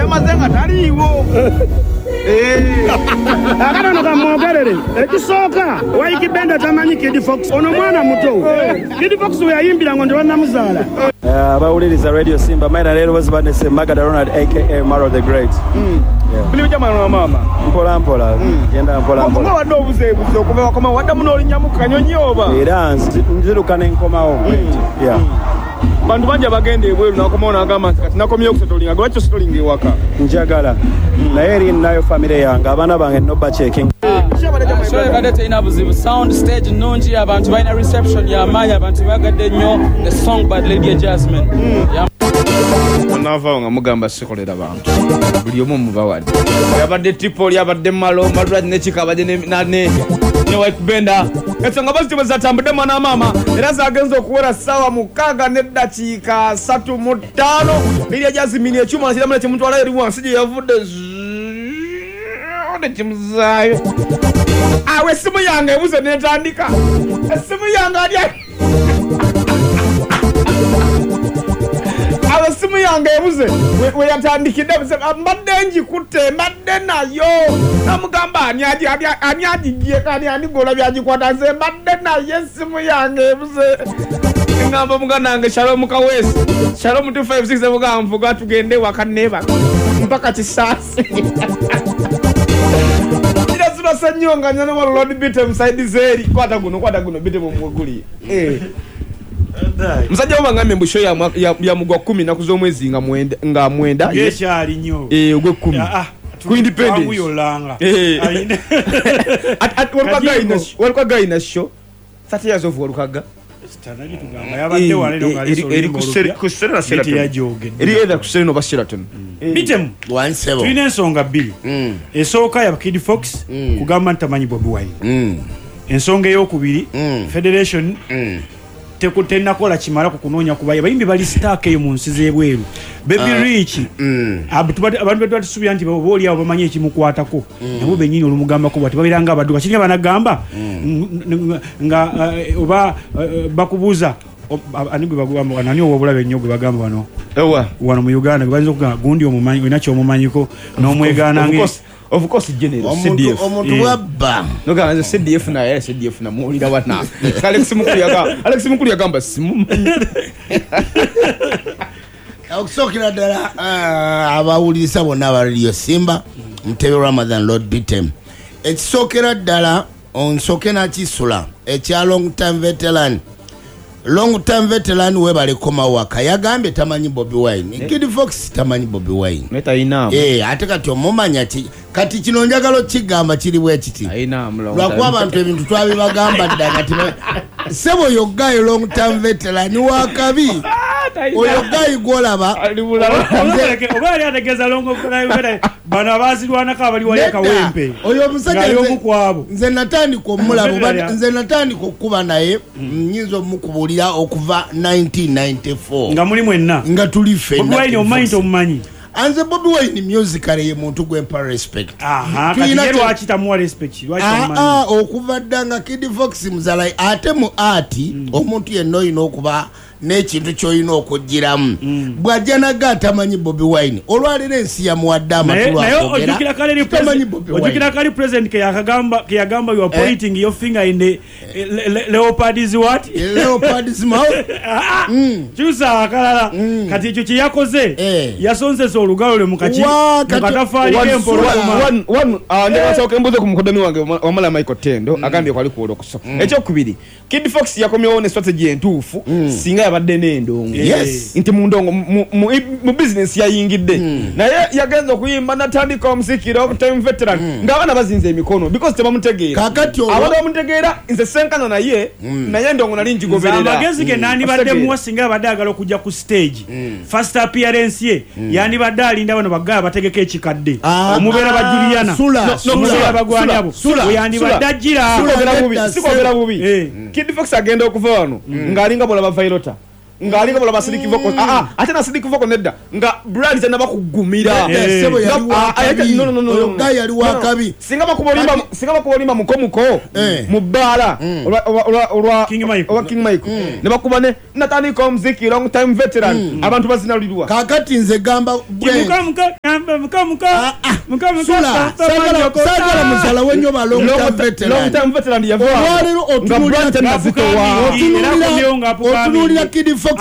mazenga taliwo. Akatono kamwogerere ekisoka waikibenda tamanyi Kid Fox ono mwana muto Kid Fox yayimbira ngo ndibana muzala abawuliriza Radio Simba maina lero bazibanese Magada Ronald aka Maro the Great bili jamana na mama mpola yenda mpola ngo wadde obuzeebuze okuva koma wadde muno olinyamuka nyonyoba era nzirukana enkomawo bantu banja bagende ebweru nakomona agamba kati nakomye okusotolinga lwaki sotolinga ewaka njagala naye eri nayo family yange abaana bange no checking Shoye badete ina buzibu sound stage nungi abantu baina reception ya manya abantu bagadde nnyo the song by Lady Jasmine onava nga mugamba sikolera bantu buli omu mubawadde yabadde tipo yabadde malo malwa nekikabadde ne waikubenda etsonga bazitibo zatambudde mwana mama era zagenza okuwera sawa mukaga n'eddakiika 35 Lady Jasmine ekyuma nakiramu nekimutwala eri wansi gye yavudde chimuzayo awe simu yange ebuze netandika simu yange ali awe simu yange ebuze we yatandikide mbadde njikutte mbadde nayo namugamba ani agigiye kani anigola byagikwata nze mbadde naye simu yange ebuze ngamba muganange Shalom Kawesi Shalom 256 mugamvuga tugende wakaneba mpaka kisasi Sanyonga nyana wa Lord Bitem side zeri kwata guno Bitem muguli msajja wabanga mbusho ya mugwa 10 na kuzo mwezi nga mwenda yeshali nyo ogwe 10 ku independence walikuwa gaina show 30 years of walukaga stanagi tugamba yabadde wale ngali eri kusera na Sheraton eri eda kusera no Sheraton Bitem 17 tulina ensonga bbiri esooka ya Kid Fox kugamba ntamanyi Bobi Wine ensonga ey'okubiri federation tekutenakola kimala kukunoonya kubaye bayimbi bali stack eyo mu nsi z'ebweru Baby Rich abantu batusubira nti booli abo bamanyi ekimukwatako nabo benyini olumugamba ko bati babiranga abadduka kiri banagamba nga oba bakubuza anigwe bagamba nani obulabe nnyo gwe bagamba wano wano mu Uganda bazo kuga gundi omumanyi inacho omumanyiko n'omwegana nge of course general CDF omuntu wabba no ganze CDF na yale CDF na mulira wana Alex Mukulu yagamba simu okusokera ddala abawuliriza bonna aba Radio Simba Mutebe Ramadan Lord Bitem ekisokera ddala onsoke nakisula ekya long time veteran webale koma waka yagambye tamanyi Bobi Wine Kid Fox tamanyi Bobi Wine meta inamo ate kati omumanya kati kino njagalo kigamba kiri bwe kiti lwakuba abantu ebintu twabibagamba dda kati sebo yogayo long time veteran wakabi oyo gayi golaba oba ali ategeza longo veteran bana bazirwana kabali wali kawempe oyo musajja yomukwabo nze natandika omulabo nze natandika okuba naye nyinzo mukubulira okuva 1994 nga muli mwenna nga tuli fenna Bobi Wine omanyi omumanyi anze Bobi Wine musically ye muntu gwempa respect kati lwaki tamuwa respect lwaki omumanyi okuva ddanga Kid Fox muzalai ate mu art omuntu yenna oyina okuba n'ekintu ky'olina okugiramu bw'ajja naga atamanyi Bobi Wine olwalira ensi yamuwadde amatulu ojjukira kali president ke yagamba you are pointing your finger in the leopard's what leopard's mouth kyusa akalala kati ekyo kye yakoze yasonzesa olugalo lwe mukatafaali ndibasooka embuze ku mukodani wange wamala Michael Tendo agambye kwali kuwola okusoka ekyokubiri Kid Fox yakomyewo ne strategy entuufu singa yabadde n'endongo nti mu ndongo mu business yayingidde naye yagenza okuyimba natandika omusikira long time veteran ng'abaana bazinze emikono because tebamutegeera abantu bamutegeera nze senkana naye ndongo nali njigoberera amagezi ge nandibadde muwa singa abadde agala okujja ku stage first appearance ye yandibadde alinda bano bagala bategeka ekikadde omubeera ba Juliana n'omubeera bagwani abo yandibadde ajjira sikogera bubi Kid Fox agenda okuva wano ng'alinga bola ba Vailota ng'alinga bula basidiki vocals ate na sidiki vocal nedda nga brand tena bakugumira sebo yali wakabi no guy yali wakabi singa bakubolimba mukomuko mu bala olwa King Mike ne bakubane natandika omuziki long time veteran abantu bazinalirwa kakati nze gamba sagala muzala wenyo ba long time veteran yavalo otunulira Kid Fox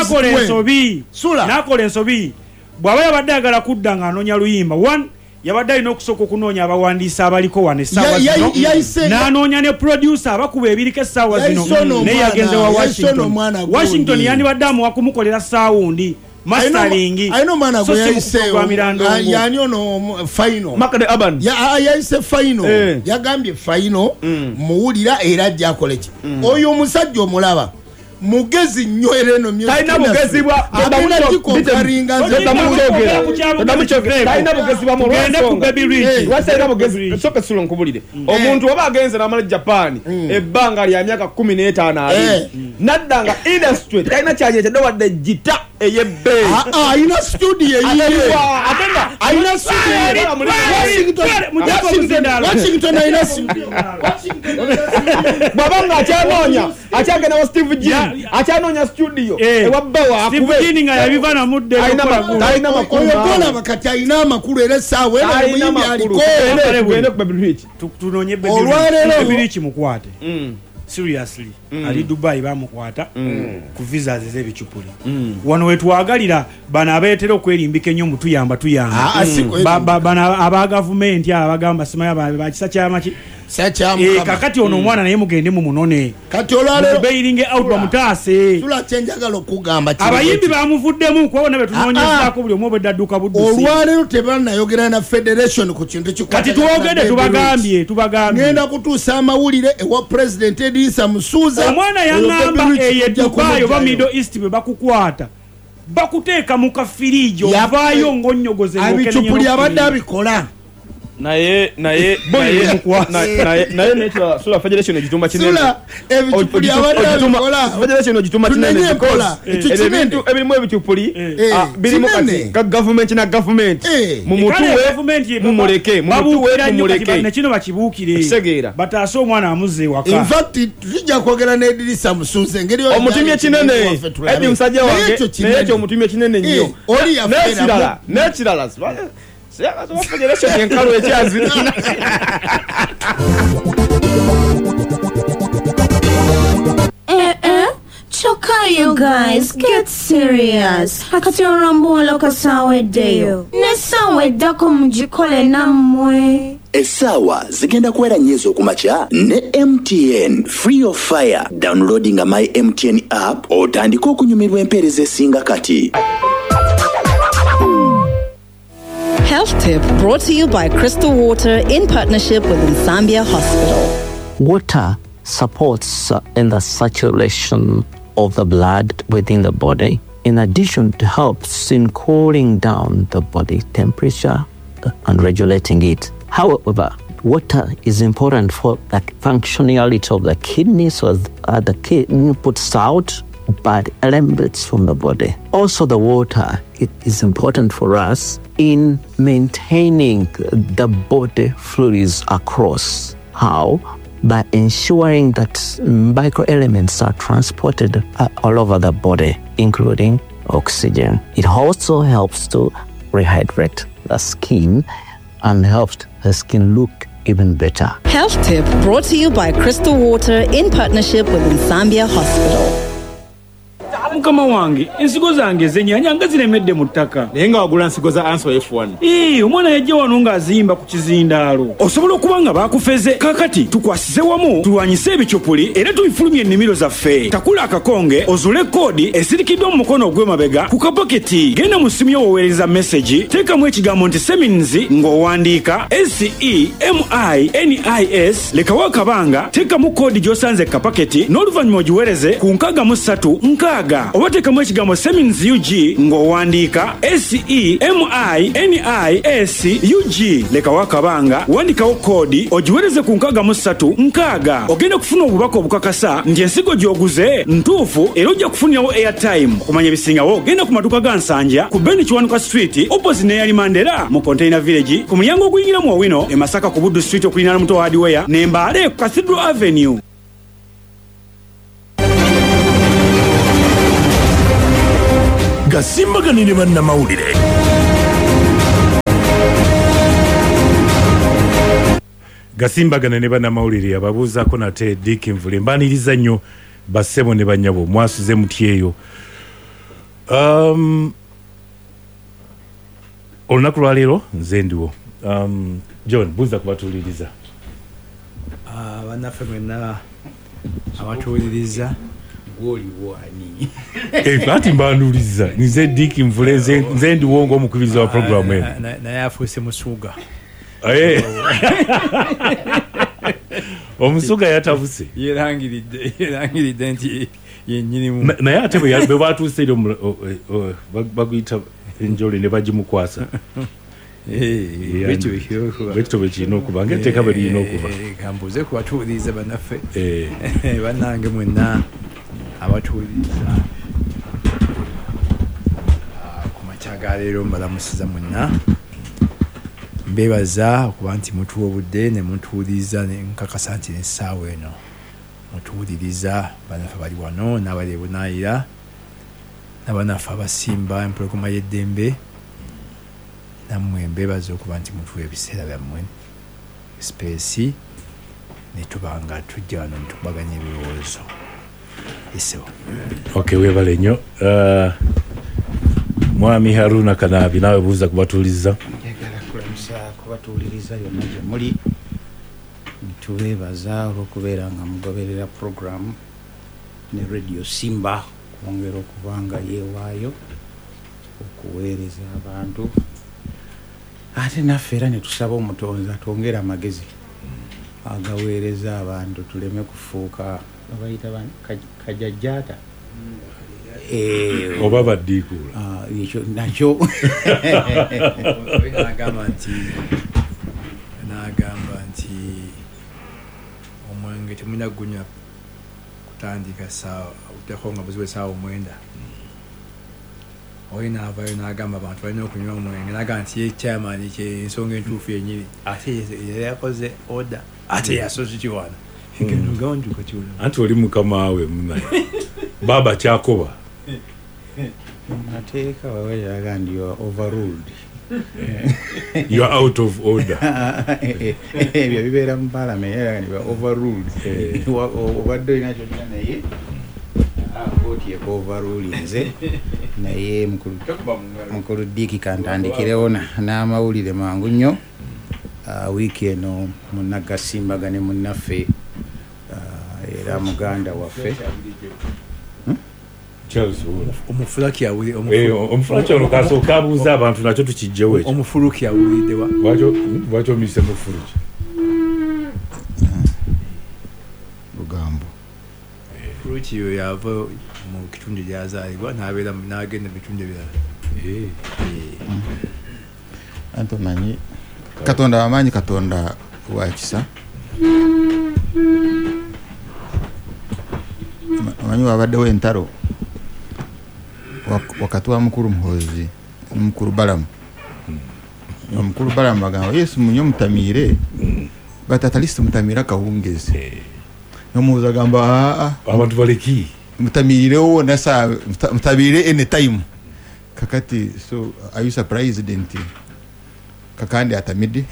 nakole ensobi bwaba yabadde agala kudda ng'anoonya luyimba yabadde alina okusooka okunoonya abawandiisi abaliko wano essaawa zino n'anoonya ne producer abakuba ebiriko essaawa zino naye yagenze wa Washington yandibadde amuwa kumukolera saawundi mastering ayino mwana gwe yani ono final Makade Aban yayise final yagambye final muwulira era ajja akoleki oyo omusajja omulaba mugezi nnyo era eno talina bugezi bwa talina bugezi bwa mulwasoka sulo nkubulire omuntu oba agenze n'amala Japan ebbanga lya myaka 15 ali naddanga industry talina kyajje wadde gita eyebbe ayina studio ayina studio Washington ayina studio babanga akyagenda wa Steve G akyanonya studio ewabbawa akube Steve nga yabivana mudde talina makulu oyokola bakati ayina amakulu era saawe era muyimbi aliko tunonye Bebirich mukwate seriously ali Dubai bamukwata ku visas z'ebichupuli wano wetwagalira bana abeetera okwerimbika ennyo mutuyamba bana aba government abagamba simaya bakisa kyamaki kakati ono omwana naye mugende mu munone kati olwalero beiringe out bamutaase tula chenjagala okugamba abayimbi bamuvuddemu kwabona betunoonyezaako buli omu obweddaduka buddusi olwalero tebanayogera na federation ku kintu kati tuwogedde tubagambye ngenda kutuusa amawulire ewa president Edisa Musuza omwana yangamba eyedukayo ba Middle East bwe bakukwata bakuteeka mu kafirijo ovaayo ng'onnyogoze abicupuli abadde abikola naye necha sula federation ejitumba kinene federation ejitumba kinene ebintu ebirimu ebicupuli birimu kati ka government na government mumuleke nekino bakibuukire bataase omwana amuze waka in fact tujja kwogera ne Edisa Musuza engeri omutumye kinene edi musajja wange naye omutumye kinene nnyo oli yafera nekirala federation yenkalo ekyazi choka you guys get serious hakati orambuola kasawe deyo nesawe dako mujikole namwe Esawa zigenda kuwera nyezo kumacha ne MTN free of fire downloading my MTN app otandika okunyumirwa empeereza esinga kati. Health Tip brought to you by Crystal Water in partnership with Nsambia Hospital. Water supports in the circulation of the blood within the body, in addition to helps in cooling down the body temperature and regulating it. However, water is important for the functionality of the kidneys, so the kidney puts out bad elements from the body. Also, the water is important for us in maintaining the body fluids across. How? By ensuring that microelements are transported all over the body, including oxygen. It also helps to rehydrate the skin and helps the skin look even better. Health Tip brought to you by Crystal Water in partnership with Nsambia Hospital. Mukama wange ensigo zange zenyanya nga ziremedde mu ttaka naye nga wagula nsigo za Answer F1 omwana yajja wano ng'azimba ku kizindaalo osobola okuba nga baakufeze kakati tukwasize wamu tulwanyise ebicupuli era tubifulumye ennimiro zaffe takula akakonge ozule koodi esirikiddwa mu mukono ogw'emabega ku kapaketi genda mu ssimu y'owoweereza message teekamu ekigambo nti Semins ng'owandiika SEMINIS lekawo akabanga teekamu koodi gy'osanze kapaketi n'oluvannyuma ogiweereze ku 63 6 obateekamu ekigambo Semins UG ng'owandiika SEMINIS UG leka wakabanga wandikawo koodi ogiwereze ku 63 ogenda kufuna obubaka obukakasa nti ensigo gy'oguze ntuufu era ojja kufunirawo airtime. Okumanya ebisingawo genda ku maduuka ga Nsanja ku Beni Kiwanuka Street opposite ne Yali Mandela mu Container Village ku mulyango oguyingira mu Owino e Masaka ku Buddu Street okulinaana Muto Hardware ne Mbale ku Cathedral Avenue. Gasimbagane ne bannamawulire. Gasimbagane ne bannamawulire ababuuzaako nate Dick Nvule mbaniriza nnyo bassebo ne bannyabo mwasuze mutyeyo. Olunaku lwaleero nze ndiwo. John buuza kubatuuliriza. Bannaffe mwenna abatuuliriza gwoli bwani. Ati mbanduliza nze Dick Nvule nze ndiwo ng'omukubiriza wa programu eno. Naye afuuse musuga. Omusuga yatavuse. Yerangiridde nti yennyinimu. Naye ate bwe batuuse eri baguyita enjole ne bagimukwasa. Ekitobe kirina okuba ng'etteeka bwe lirina okuba. Kambuuze kubatuuliriza bannaffe. Bannange mwenna abatuuliriza ku makya ga leero mbalamusiza mwenna. Mbebaza okuba nti mutuwa obudde ne mutuwuliriza ne nkakasa nti n'essaawa eno mutuwuliriza bannaffe bali wano n'abali ebunaayira n'abannaffe abasimba empologoma y'eddembe nammwe mbebaza okuba nti mutuwa ebiseera byammwe space ne tuba nga tujja wano ne tukubaganya ebirowoozo esebo. Okay, weebale nnyo. Mwami Haruna Kanabi naawe buuza kubatuuliriza. Kubatuuliriza yonna gye muli tubeebaza olw'okubeera nga mugoberera program ne Radio Simba kwongera okuba nga yeewaayo okuweereza abantu ate naffe era ne tusaba Omutonzi atwongere amagezi agaweereza abantu tuleme kufuuka abayita kajajjaata oba baddiikuula ekyo nakyo n'agamba nti omwenge temulina gunywa kutandika saawa obuteeko nga buzibu essaawa 9 oyo n'avaayo n'agamba abantu balina okunywa omwenge n'agamba nti ye chairman ensonga entuufu yenyini ate yakoze order ate yasozi kiwana anti oli mukama we munaye baba kyakoba mateeka waweraga ndi you are overruled. You are out of order. Ebyo bibeera mu parliament era nga overruled. Obadde olina kyonna naye kooti eko overrulinze naye mukulu Dick kantandikirewo n'amawulire mangu nnyo wiiki eno munnagasimbagane munnaffe era muganda waffe omufulaki omufulaki ono kasooka abuuza abantu nakyo tukijjewo ekyo omufuluki awuliddewa lwaki omise mufuluki lugambo fuluki yo yava mu kitundu gyazaalibwa n'abeera n'agenda mu bitundu ebirala anti omanyi katonda wamaanyi katonda wakisa omanyi wabaddewo entalo wakati wa mukulu Muhoozi n'omukulu Balamu. Omukulu Balamu bagamba Yesu munyo mutamiire but at least mutamiira kawungezi. N'omuhoozi agamba abantu baleki mutamiirewo nasa mutabiire anytime. Kakati so are you surprised nti kakandi atamidde?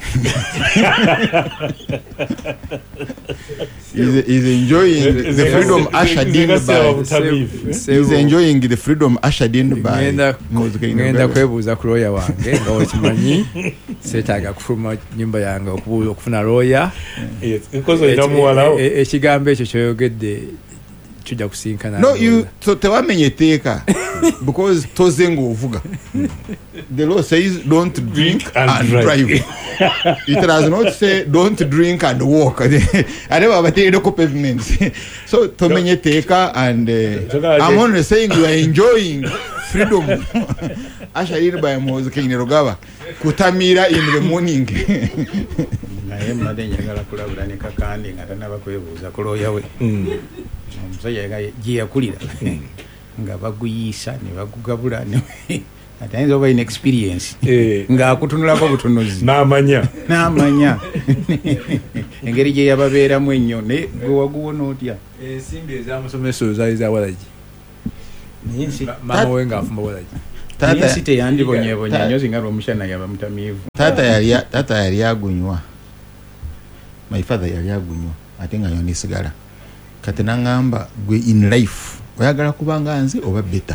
He's enjoying the freedom ushered in by. He's enjoying the freedom ushered in by. Ngenda kwebuuza ku lawyer wange nga okimanyi seetaaga kufuluma nyumba yange okufuna lawyer. Ekigambo ekyo kyoyogedde tujja kusinkana. No, so tewamenye etteeka because toze ng'ovuga. The law says don't drink and drive. It does not say don't drink and walk. Ate babateereko pavements. So tomenye etteeka and I'm only saying you are enjoying freedom. Ashairi by Moses King Rogaba kutamira in the morning. Naye mbadde njagala kulabula ne kakandi nga tanaba kwebuuza ku looya we. Omusajja gye yakulira nga baguyiisa ne bagugabula ate ayinza oba ina experience ng'akutunulako butunuzi n'amanya engeri gye yababeeramu ennyo naye gwe waguwona otya. Ensimbi ezamusomesa zaali za walagi maama we ng'afumba walagi. Naye si teyandibonyebonya nnyo singa lw'omushana yaba mutamiivu. Taata yali agunywa. My father yali agunywa ate nga yo nesigala. Kati nangamba gwe in life oyagala kubanga nze oba better.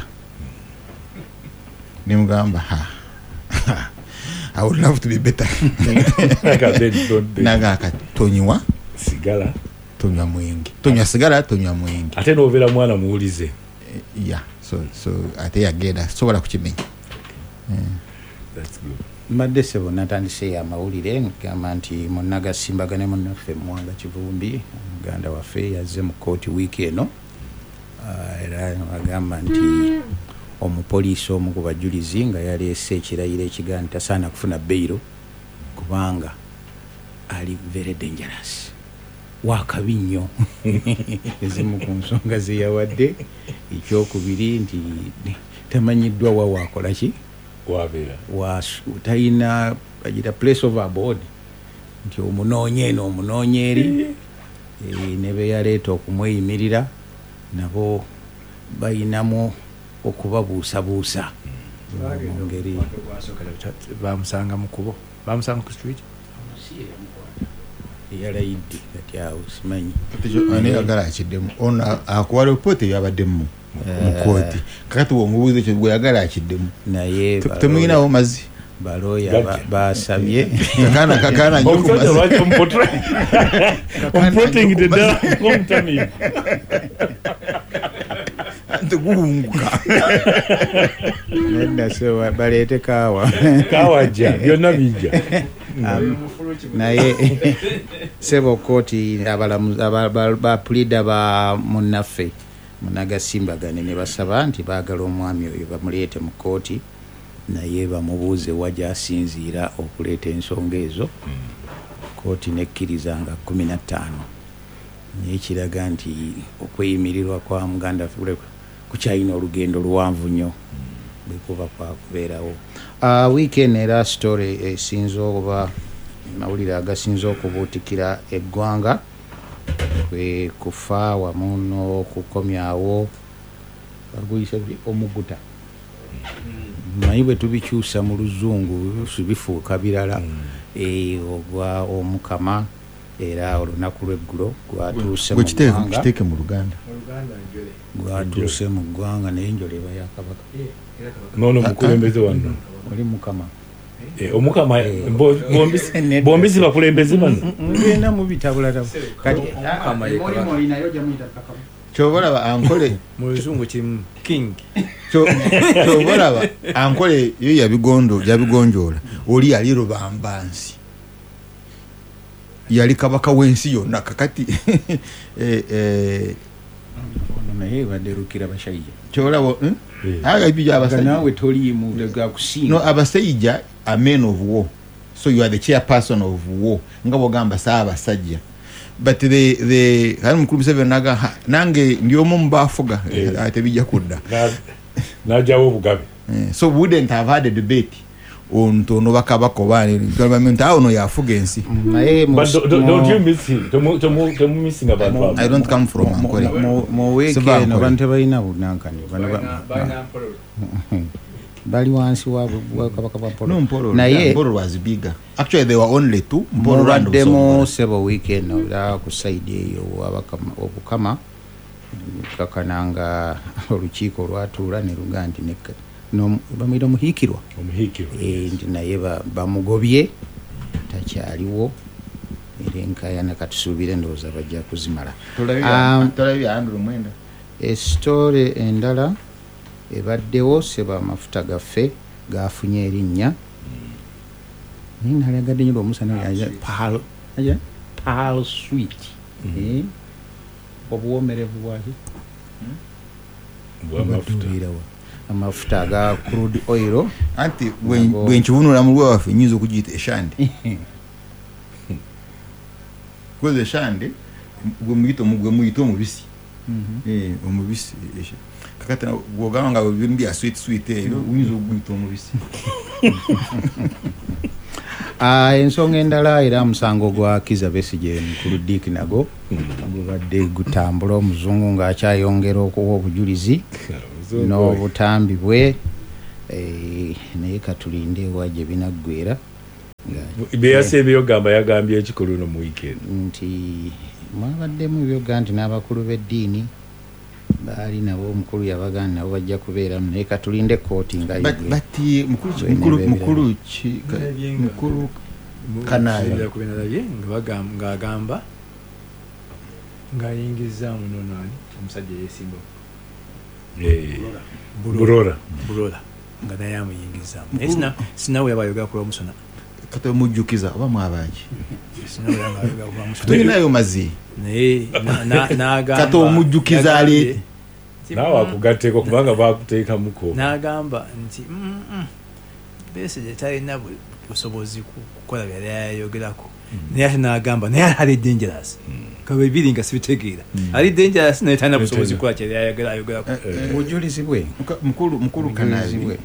Nimugamba I would love to be better. Naga katonywa sigala tonywa mwenge. Tonywa sigala tonywa mwenge. Ate novera mwana muwulize. Yeah, so ate yagenda sobola kukimenya. That's good. Mbadde sebo natandise amawulire ngamba nti munnagasimbagane munnaffe Mwanga Kivumbi muganda waffe yazze mu kooti wiiki eno era agamba nti omupoliisi omu ku bajulizi nga yaleese ekirayiro ekigaa nti tasaana kufuna beyiro kubanga ali very dangerous wakabi nnyo ezimu ku nsonga ze yawadde. Ekyokubiri nti tamanyiddwa wa wakola ki wabeera talina bagita place of abode nti omunoonye eno omunoonye eri ne be yaleeta okumweyimirira nabo bayinamu okubabuusabuusa mu ngeri bamusanga mu kubo bamusanga ku street yalayidde kati awo simanyi ani yagala akiddemu ono akuwa report yabaddemu mu kooti kakati womubuuza ekyo gwe yagala akiddemu naye temuyinawo mazzi baloya basabye kakana nnyo ku mazzi omprotected ddala ng'omutamiivu guhunguka nedda baleete kaawa jja byonna bijja. Naye sebo kooti bapulida ba munnaffe munnagasimbagane ne basaba nti baagala omwami oyo bamuleete mu kooti naye bamubuuze wajja asinziira okuleeta ensonga ezo. Kooti nekkiriza nga 15 naye kiraga nti okweyimirirwa kwa muganda kukyalina olugendo luwanvu nnyo bwekuba kwakubeerawo. Weekend era story esinza oba mawulire agasinza okubuutikira eggwanga kwe kufa wamu n'okukomyawo baguyisa omuguta. Naye bwe tubikyusa mu luzungu bifuuka birala. Ogwa omukama era olunaku lw'eggulo gwatuuse mu Luganda gwatuuse mu ggwanga naye enjole eba yakabaka nono mukulembeze wano oli mukama omukama bombisi bakulembeze bano mugenda mubitabulatabu kati kyobalaba ankole mu luzungu kimu king kyobalaba ankole yo yabigonjoola oli yali Rubambansi yali kabaka w'ensi yonna kakati naye baderukira bashaija kyolabo nawe toliimu gakusinga no abasajja a men of war, so you are the chairperson of war nga bogamba saabasajja but the hani mukulu Museveni nange ndiomu mbafuga ate bijja kudda najawo bugabe so wouldn't have had a debate on tono bakabako bani government no yafuga ensi. Don't you miss him? To missing about I don't come from Ankole. Mo weekend abantu bayina bunankani bali wansi wa kabaka Polo. No, Polo was bigger. Actually there were only two. Polo and demo several weekend na kusaidie yo obukama kakananga olukiiko lwatuula ne luganti nekka no bamira muhikirwa ndi naye bamugobye takyaliwo erenka yana katusubire ndoza bajja kuzimala tolabye Andrew Mwenda Story endala ebaddewo seba amafuta gaffe gafunye erinnya nalagadde nnyo omusana Pearl Sweet obuwomerevu bwaki amafuta aga crude oil anti bwenkibunula mu lwa waffe nyinza okugiyita eshande koze eshande gwe muyita omubisi omubisi kakati bwogamba nga bintu bya sweet eyo uyinza okuguyita omubisi ensonga endala era omusango gwa Kizza Besigye mukulu Dick nago gubadde gutambula omuzungu ng'akyayongera okuwa obujulizi n'obutambi bwe naye katulinde ewa gye binaggwera byeyase ebyogamba yagambye ekikulu no mu weekend nti mwabaddemu ebyoga nti n'abakulu b'eddiini baali nabo omukulu yabagana nabo bajja kubeeramu naye katulinde kooti nga mukulu Kanayo ng'agamba ng'ayingiza munonaani omusajja yesimba Bulola nga naye amuyingizaamu naye sinawe yabayogera ku lw'omusona kati omujjukiza oba mwabangi tulinayo mazi kati omujjukiza ali naawe akugatteko kubanga bakuteekamuko n'agamba nti Besigye talina busobozi kukola byali yayogerako naye ate n'agamba naye ali dangerous kabibiri nga sibitegeera ali dangerous naye talina busobozi kukola kyali yayogerako obujulizi bwe mukulu Kanazi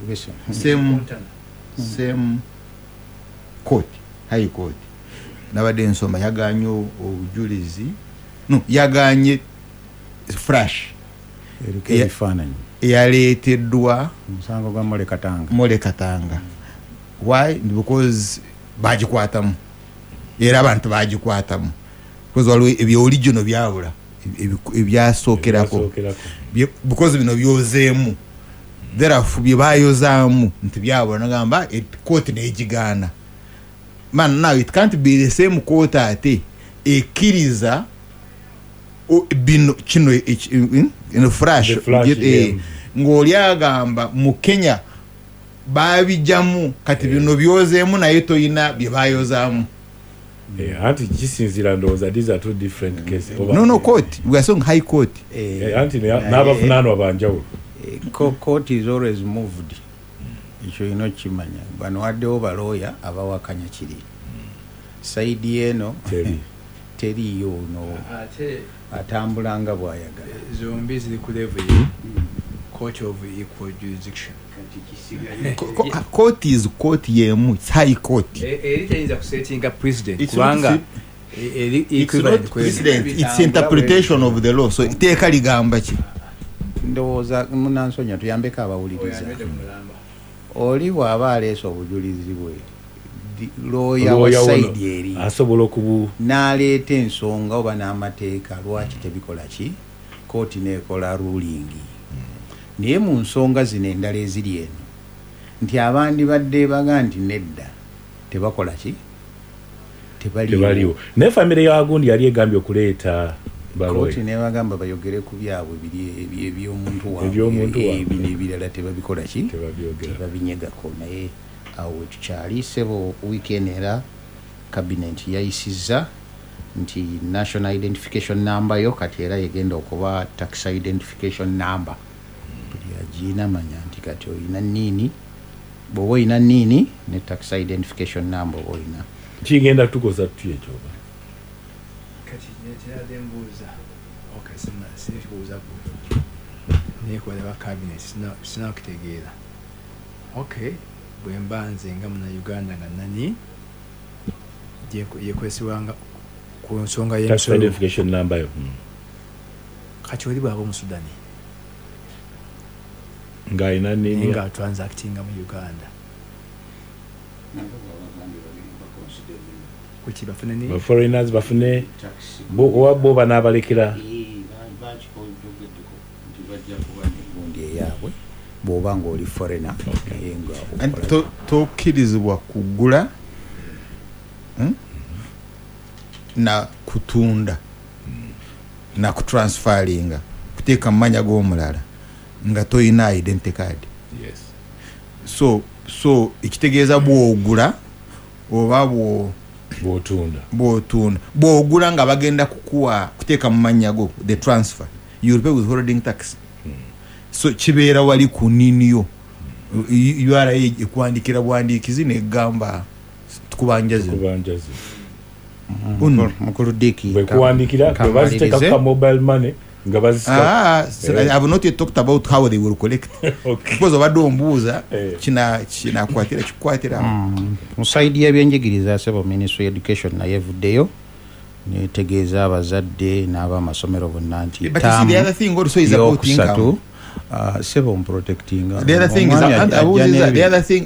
same court high court nabadde ensoma yaganye obujulizi yaganye flash ebifaananyi eyaleeteddwa omusango gwa Mole Katanga why because bagikwatamu era abantu bagikwatamu because waliwo ebyo original byabula ebyasookerako because bino byozeemu therefore bye bayozaamu nti byabula nagamba court neegigaana man now it can't be the same court ate ekkiriza bino kino in flash ng'oli agamba mu Kenya babijamu kati bino byozeemu naye toyina bye bayozaamu anti kisinzira ndowooza these are two different cases no court we are saying high court anti n'abavunaanwa banjawulo court is always moved ekyo ino kimanya bano waddewo balooya abawakanya kiri saidi eno teriyo no atambula nga bw'ayagala zombi ziri ku level court of equal jurisdiction court is court yemu high court eriteyiza kusetinga president kubanga it's interpretation of the law so iteeka ligamba ki ndowooza munansonya tuyambeko abawuliriza oli bw'aba aleese obujulizi bwe looya wa saidi eri asobola n'aleeta ensonga oba n'amateeka lwaki tebikola ki kooti neekola rulingi naye mu nsonga zino endala eziri eno nti abandi badde baga nti nedda tebakola ki tebaliwo naye famire yagundi yali egambye okuleeta kooti nebagamba bayogere ku byabwe biri ebyomuntu waabwe bino ebirala tebabikola ki tebabinyegako naye awo tukyali sebo weekend era cabinet yayisizza nti national identification number yo kati era yegenda okuba tax identification number buli agiina manya nti kati oyina nini bw'oba oyina nini ne tax identification number oba oyina kigenda tukoza tutya ekyo kati nekyadde mbuuza sikubuuza nekoleba cabinet sinakitegeera bwe mba nze nga munauganda nga nani yekwesibwanga ku nsonga y'emisolo kati oli bwaba omusudani ng'alina nini nga transactinga mu uganda kuki bafune nini foreigners bafune owa bo banaabalekera eyaabwe bw'oba ng'oli foreigner tokkirizibwa kugula na kutunda na kutransferinga kuteeka mumanya g'omulala nga toyina identity card. So ekitegeeza bw'ogula oba bw'otunda nga bagenda kuteeka mumanya go the transfer you will pay withholding tax. So kibeera wali ku niniyo URA ekwandikira bwandiikizi negamba tukubanjaze mukulu Diki bwekuwandikira baziteeka ka mobile money nga bazisika. I have not yet talked about how they will collect. Because obadde ombuuza kikwatira mu side y'ebyenjigiriza sebo Ministry of Education naye evuddeyo netegeeza abazadde n'abamasomero bonna nti the other thing also is about income. Sebo protecting. The other thing is the other thing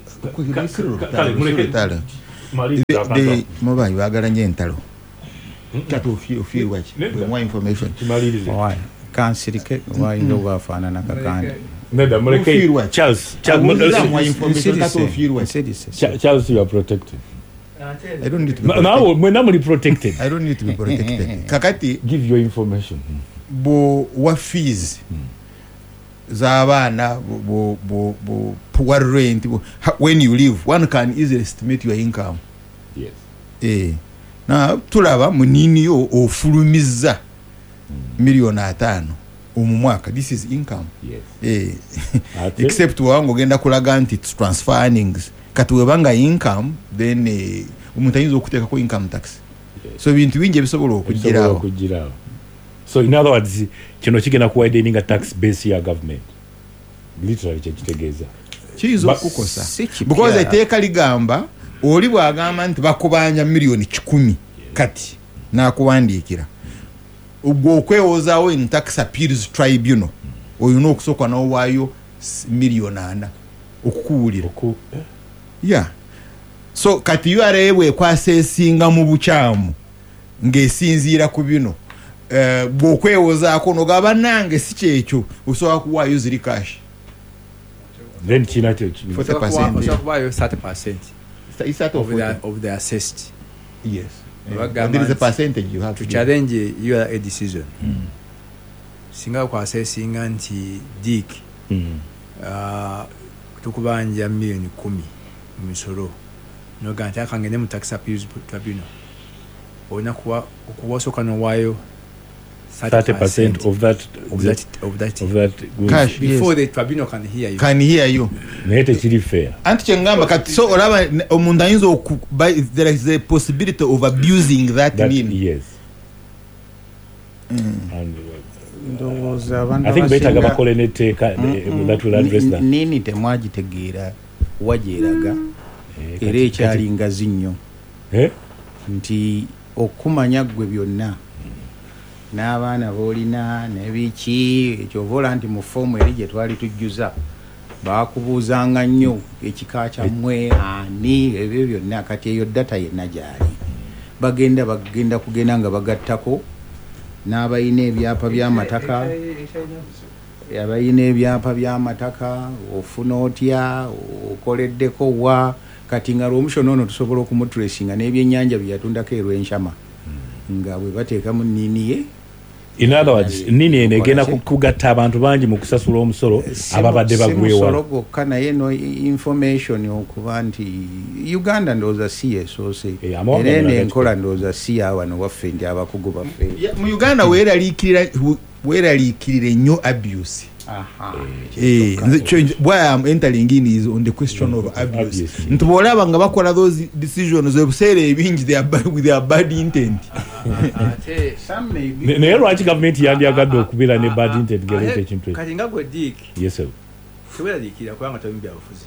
the mobile bagala nje entalo. Tatu feel watch more information. Why can't sirike why ndo bafana na kakande. Neda muleke Charles more information tatu feel watch. Charles, you are protected. I don't need to be now when I'm protected. I don't need to be protected. Kakati give your information. Bo wa fees z'abaana poor rent when you live one can easily estimate your income. Na tulaba munini yo ofulumiza milioni 5 omumwaka. This is income. Except wango genda kulaga nti transfer earnings kati webanga income then omuntu ayinza okuteeka ko income tax. So bintu bingi bisobola okugirawo. So in other words kino kigenda kuwidening a tax base ya government literally kitegeeza kizo okukosa because eteeka ligamba oli bwagamba nti bakubanja milioni 10 kati nakuwandiikira ubwo okwewozaawo in tax appeals tribunal oyina okusooka n'owaayo milioni 4 okukuwulira so kati URA bwekwasa esinga mu bukyamu ng'esinziira ku bino bw'okwewozaako nogaba nange si kyekyo osobola kuwaayo ziri cash then kina kyo 40% osobola kuwaayo 30% of the assessed. Yes. And there is a percentage you have to challenge your decision. Singa kwa assessing nti Dick tukubanja milioni 10 misoro no ganta kangene mu tax appeals tribunal ona kuwa soka no wayo 30% of that cash before the tribunal can hear you. Nete chiri fair. Anti chengamba kati so olaba omuntu ayinza there is a possibility of abusing that mean. Yes. And I think better gabakole neteka that will address that. Nini temwagitegeera wajeraga era ekyali ngazi nnyo nti okumanya gwe byonna n'abaana boolina nebiki ekyovola nti mu foomu eri gye twali tujjuza baakubuuzanga nnyo ekika kyammwe ani ebyo byonna kati eyo data yenna gyali bagenda kugenda nga bagattako n'abalina ebyapa by'amataka abalina ebyapa by'amataka ofuna otya okoleddeko wa kati nga lw'omushono ono tusobola okumutulesinga n'ebyennyanja bye yatundako erw'enshama nga bwe bateekamu niniye. In other words nini enegenda kugatta abantu bangi mu kusasula omusolo ababadde bagwewa omusolo gwokka naye no information okuba nti Uganda ndowooza CSOC era n'enkola ndowooza si wano waffe nti abakugu baffe mu Uganda weeraliikirira ennyo abuse. Why I'm entering in is on the question of abuse. Ntubolaba nga bakola those decisions ebiseera ebingi with their bad intent. Naye lwaki gavumenti yandyagadde okubeera ne bad intent ngeleeta ekintu ekyo? Kati nga gwe Dick yes sir teweeraliikirira kubanga tomanyi byabufuzi.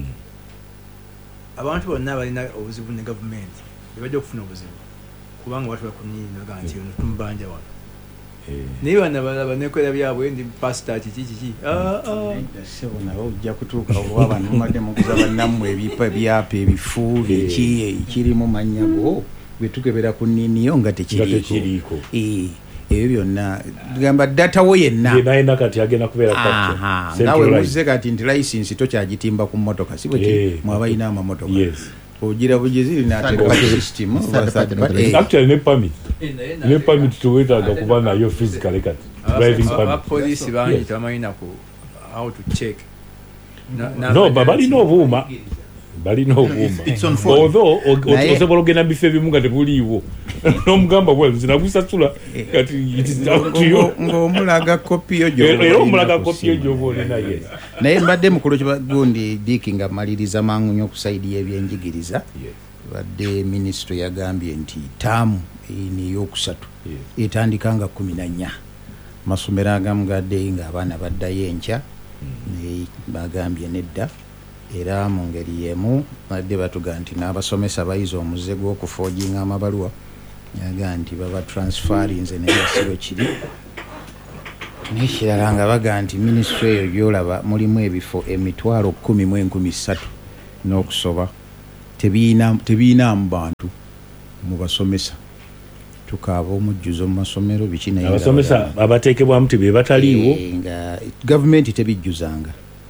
Abantu bonna abalina obuzibu ne gavumenti bajja okufuna obuzibu kubanga watu bakunyiina nti tumubanja wano. Naye bana balaba nekola byabwe ndi pasta kiki sebo nabo ojja kutuuka olwaba numadde mukuza bannammwe ebipa byapa ebifu ekirimu manyago betukebera ku niniyo nga tekiriiko ebyo byonna tugamba data wo yenna naye kati agenda kubeera nawe muze kati nti license tokyagitimba ku mmotoka si bwe mwabalina amamotoka ogira bugezi n'ateeka system actually ne permit tuwetaaga kuba nayo physically kati driving permit. Police bangi tamayina ku how to check. No, balina obuuma. Balina obuuma. Although osobola ogenda mu bifo ebimu nga tebuliiwo. N'omugamba bwe zinagusasula kati it is up to you. Ng'omulaga kopi yo era omulaga kopi yo gy'oba olina yes. Naye mbadde mukulu gundi Dick nga maliriza mangu nnyo ku sayidi y'ebyenjigiriza. Badde ministry yagambye nti taamu ni yokusatu etandika nga 14 masomero agamu gadde nga abaana baddayo enkya ne bagambye nedda era mu ngeri yemu badde batuga nti n'abasomesa bayiza omuze gw'okufojinga amabaluwa yaga nti baba transferinze ne basibe kiri n'ekirala nga baga nti ministry eyo gyolaba mulimu ebifo 10,013 n'okusoba tebiina mu bantu mu basomesa tukaaba omujjuzo mu masomero biki naye abasomesa abateekebwamu tebe bataliiwo nga gavumenti tebijjuzanga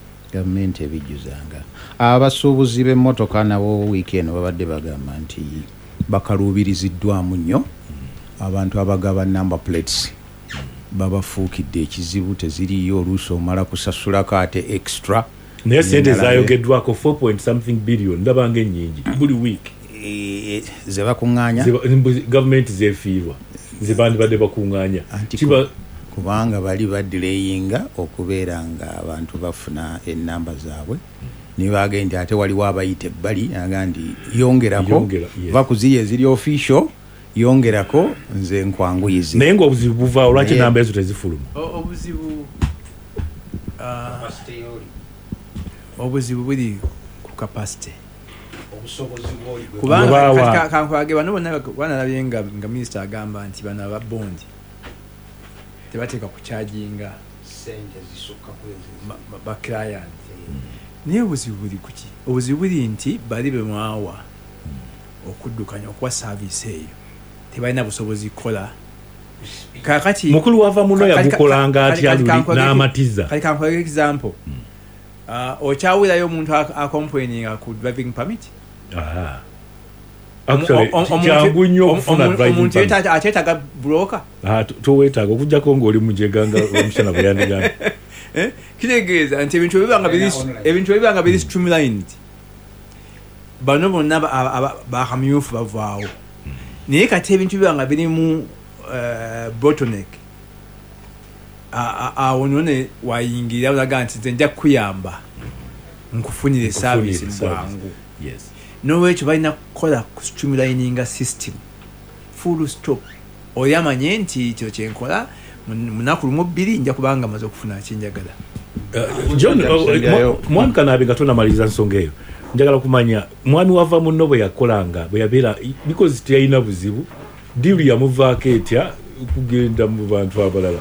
abasuubuzi b'emmotoka nabo wiikendi babadde bagamba nti bakaluubiriziddwamu nnyo abantu abagaba number plates babafuukidde ekizibu teziriyo oluusi omala kusasulako ate extra naye sente zayogeddwako 4.something billion ndabanga ennyingi buli week ze bakuŋŋaanya gavumenti zeefiirwa ze bandibadde bakuŋŋaanya kubanga bali baddireyinga okubeera nga abantu bafuna ennamba zaabwe nibaage nti ate waliwo abayita ebbali naga nti yongerako vakuziya eziri official yongerako nze nkwanguyize naye ng'obuzibu buvaawo lwaki ennamba ezo tezifuluma obuzibu buli ku capacity kubanga kankwage bano banalabye nga minisita agamba nti bano ababondi tebateeka ku charginga sente zisukka ba client naye obuzibu buli kuki obuzibu buli nti bali bemwawa okuddukanya okuwa service eyo tebalina busobozi kukola kakati mukulu wava muno yagukolanga atya n'amatiza kali kankwage example okyawulayo omuntu acomplaininga ku driving permit kyangu nnyo okufuna omuntu ateetaga broker toweetaaga okujjako ng'oli mujeganga omushana bwe yandigamba kitegeeza nti ebintu ebiba nga biri streamlined bano bonna bakamyufu bavaawo naye kati ebintu biba nga birimu bottleneck awo none wayingirira olaga nti nze nja kukuyamba nkufunire service bwangu n'olwekyo balina kukola ku streamlininga system full stop oli amanye nti kyo kyenkola munaku lumu 2 nja kubanga maze okufuna kyenjagala John mwami Kanaabe nga tonamaliriza nsonga eyo njagala kumanya mwami wava muno bwe yakolanga bwe yabeera because teyalina buzibu diri yamuvaako etya kugenda mu bantu abalala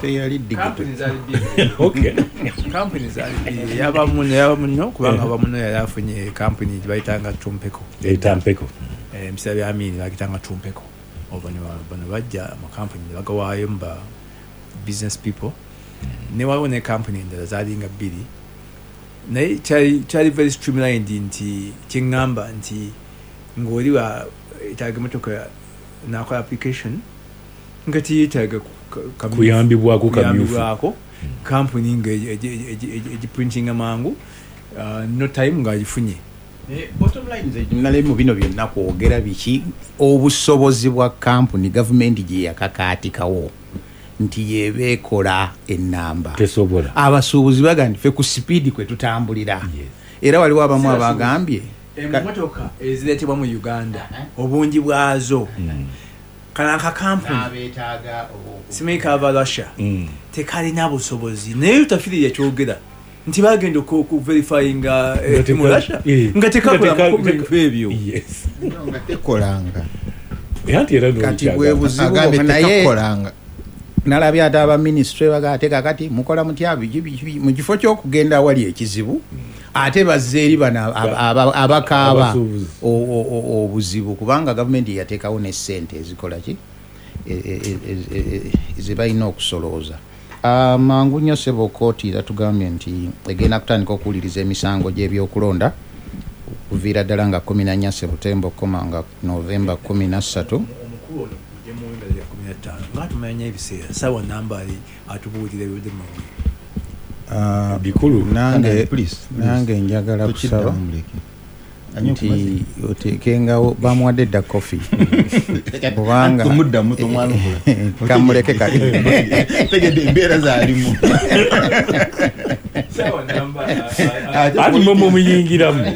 company zali yaba muno kubanga bamuno yali afunye company bayitanga Tumpeko emisala bya amini bagitanga Tumpeko bano bajja mu company bagawaayo mba business people ne wabona company endala zalinga 2 naye kyali very streamlined nti kyeŋŋamba nti ng'oli wa etaga motoka nakola application nga tiyetaaga kuyambibwako kamyufu company nga egiprintinga mangu no time ng'agifunye bottom line nalemu bino byonna kwogera biki obusobozi bwa company gavumenti gye yakakaatikawo nti yebeekola ennamba tesobola abasuubuzi bagandi fe ku sipiidi kwe tutambulira era waliwo abamu abagambye emmotoka ezireetebwa mu Uganda obungi bwazo kanaka kampuni simeka ava Russia tekalina busobozi naye utafiri yakyogera nti bagenda ku verifyinga mu Russia nga tekakola ebyo nga tekolanga kati bwe buzibu naye nalabye ate aba ministry bagate kakati mukola mutya mu kifo ky'okugenda awali ekizibu ate bazze eri bano abakaaba obuzibu kubanga gavumenti yateekawo ne ssente ezikola ki ze balina okusolooza mangu nnyo sebo kooti yatugambye nti egenda kutandika okuwuliriza emisango gy'ebyokulonda okuviira ddala nga 14 Septemba okoma nga Novemba 13 nga tumanya ebiseera sawa namba ali atubuulira ebiwedde mu bikulu nange njagala kusaba nti otekengawo bamuwadde dda kofi kubanga kamuleke kali tegedde embeera zaalimu ati mwe muyingiramu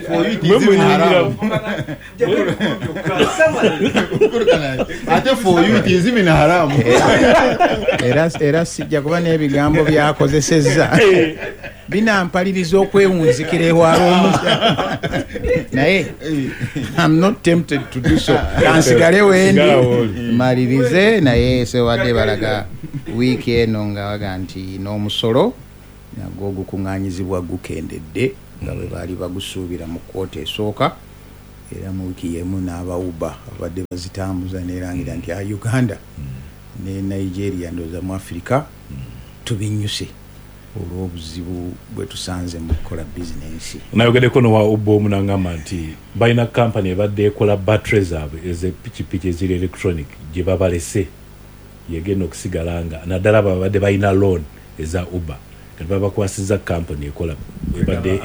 ate for you it is even haramu era sijja kuba n'ebigambo byakozesezza binampaliriza okwewunzikira ewala omusa naye I'm not tempted to do so kansigale wendi malirize naye sewadde balaga wiiki eno nga waga nti n'omusolo nagwo gukuŋŋaanyizibwa gukendedde nga bwe baali bagusuubira mu kkooti esooka era mu wiiki yemu n'abawuba abadde bazitambuza neerangira nti Uganda ne Nigeria ndowooza mu Africa tubinyuse olw'obuzibu bwe tusanze mu kukola bizinensi. Nayogeddeko n'owa Ubba omu n'aŋŋamba nti balina kampani ebadde ekola battery zaabwe ez'eppikipiki eziri electronic gye babalese yegenda okusigala nga naddala babadde balina loan eza Ubba kati babakwasizza kampani ekola ebadde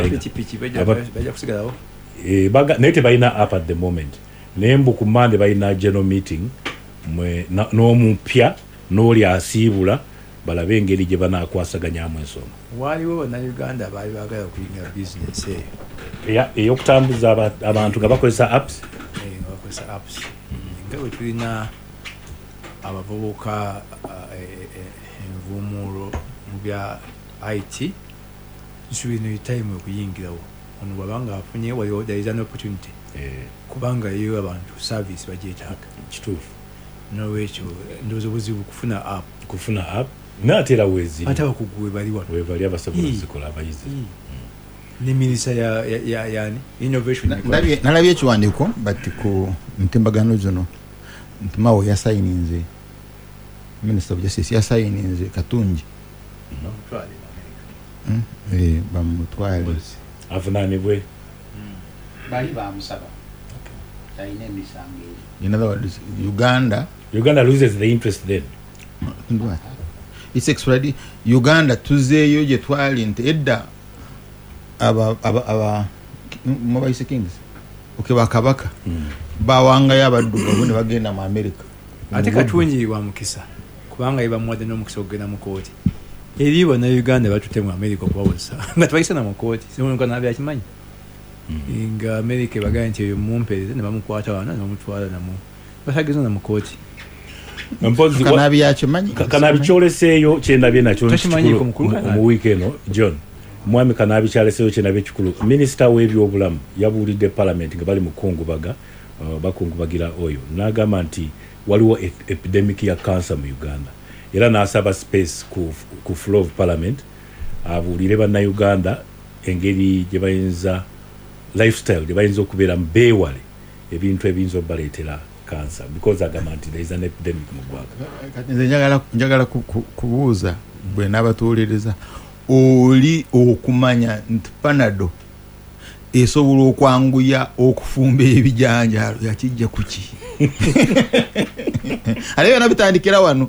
naye tebalina app at the moment naye mbu ku Monday balina general meeting n'omupya n'oli asiibula balabe engeri gye banaakwasaganyaamu ensonga. Waaliwo bannayuganda baali baagala okuyingira bizinesi eyo ey'okutambuza abantu nga bakozesa apps nga bwe tulina abavubuka envumuulo mu bya IT nsuubira time okuyingirawo ono bwabanga afunye waliwo there is an opportunity kubanga yo abantu service bagyetaaga kituufu nolwekyo ndowooza obuzibu kufuna app n'atera weeziri ate abakugu bali wano webali abasobola okuzikola abayizi ne minisita yani innovation nalabye ekiwandiiko bati ku mitimbagano zino ntimawo yasayininze minisita of justice yasayininze Katungi bamutwale avunaanibwe bali bamusaba talina emisango eyo. In other words, Uganda loses the interest then. It's extradited. Uganda tuzeeyo gye twali nti edda aba Mobaise Kings bakabaka bawangayo abaddugavu ne bagenda mu America. Ate Katungi wa mukisa kubanga bamuwadde n'omukisa okugenda mu kooti eri bannayuganda batute mu America okubawoza nga tebayise na mu kooti simunuka nabyakimanyi nga America bagamba nti eyo mumpeereze ne bamukwata wano ne bamutwala namu basagiriza na mu kooti kanabi kyoleseeyo kyendabye nakyo mu wiiki eno John mwami kanabi kyaleseeyo kyendabye ekikulu minisita w'ebyobulamu yabuulidde palamenti nga bali mu kungubaga bakungubagira oyo n'agamba nti waliwo epidemic ya cancer mu Uganda era n'asaba space ku floor of parliament abuulire bannayuganda engeri gye bayinza lifestyle gye bayinza okubeera mu beewale ebintu ebiyinza obaleetera cancer because agamba nti there is an epidemic mu ggwanga. Nze njagala kubuuza bwe n'abatuuliriza oli okumanya nti Panado esobola okwanguya okufumba ebijanjaalo yakijja kuki aleyo nabitandikira wano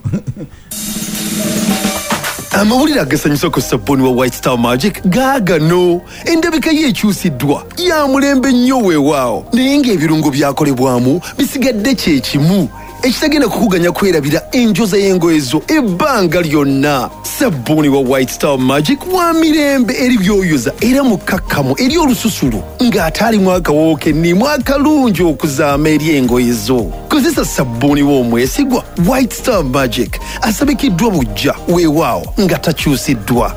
amawulire agasanyusa ku sabbooni wa White Star Magic gaagano endabika ye ekyusiddwa ya mulembe nnyo weewaawo naye ng'ebirungo byakolebwamu bisigadde kyekimu ekitagenda kukuganya kwerabira enjoza y'engoye zo ebbanga lyonna. Sabbooni wa White Star Magic wa mirembe eri byoyoza era mukakkamu eri olususulu ng'ate alimu akawoowo kennimu akalungi okuzaama eri engoye zo. Kozesa sabbooni w'omwesigwa White Star Magic asabikiddwa bujja weewaawo nga takyusiddwa.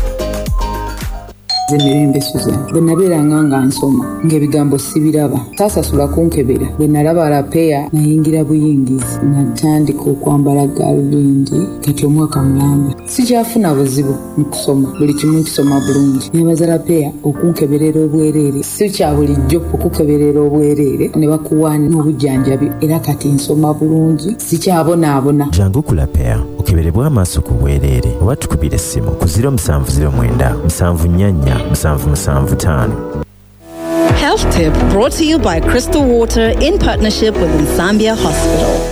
Zemirembe Suzan bwe nabeeranga nga nsoma ng'ebigambo sibiraba saasasula kunkebera bwe nalaba alapeya nayingira buyingizi natandika okwambala gaalubindi kati omwaka mulamba sikyafuna buzibu mu kusoma buli kimu nkisoma bulungi nebaza alapeya okunkeberera obwereere si kya bulijjo okukeberera obwereere ne bakuwa n'obujjanjabi era kati nsoma bulungi sikyabonaabona jangu ku lapeya okeberebwa amaaso ku bwereere oba tukubira essimu ku 0709 744 775. Health Tip brought to you by Crystal Water in partnership with Nsambia Hospital.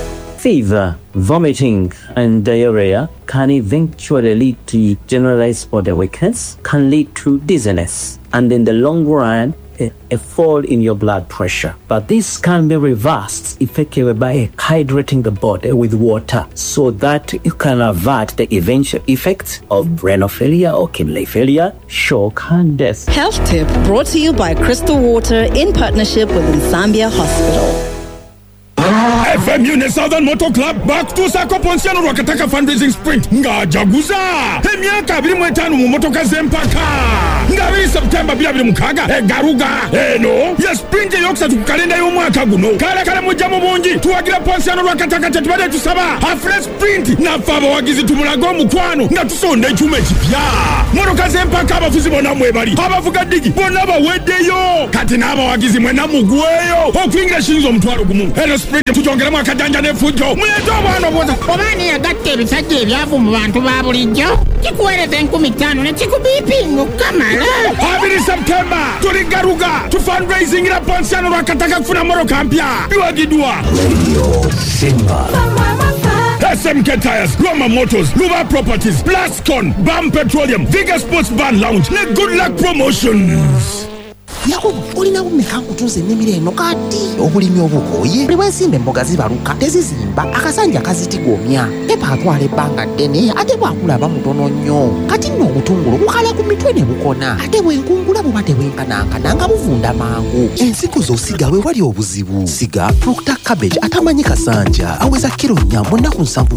Fever, vomiting, and diarrhea can eventually lead to generalized body weakness, can lead to dizziness, and in the long run, a fall in your blood pressure. But this can be reversed effectively by hydrating the body with water so that you can avert the eventual effects of renal failure or kidney failure, shock, and death. Health tip brought to you by Crystal Water in partnership with Nsambia Hospital. FMU ne Southern Motor Club bakutuusa Ponsiano Rwakataka fundraising sprint ng'ajaguza emyaka 25 mu motoka z'empaka nga 2 September 2006 egaruga eno ya sprint eyokusatu ku kalenda y'omwaka guno kale mujjamu bungi tuwagira Ponsiano Rwakataka tetubadde tusaba afre sprint nafa abawagizi tumulaga omukwano nga tusonda ekyuma ekipya motoka z'empaka abafuzi bonna mwebali abavuga digi bonna baweddeyo kati n'abawagizi mwena mugweyo okuyingira shinzo omutwalo gumu eno sprint tujongeramu akajanja n'effujjo muleete obwana obwoza obaani yagatta ebisajja ebyavu mu bantu ba bulijjo kikuweereza 15 ne kikubiipinga okukamala 2 September tuli garuga tu fundraisingira Ponsiano Rwakataka kufuna moroka mpya biwagidwa Radio Simba SMK Tires, Roma Motors, Luba Properties, Plascon, BAM Petroleum, Viga Sports Bar Lounge, ne Good Luck Promotions. Yakubu olina kumeka kutunza ennimiro eno kati obulimi obukoye buli bwesimba emboga zibaluka tezizimba akasanja kazitigomya pepa atwala ebbanga ddene ate bwakulaba mutono nnyo kati nno obutungulu bukala ku mitwe ne bukona ate bwenkungula buba tebwenkanankana nga buvunda mangu ensigo z'osiga we wali obuzibu siga Proctor Cabbage atamanyi kasanja aweza kiro 4 mu nnaku 7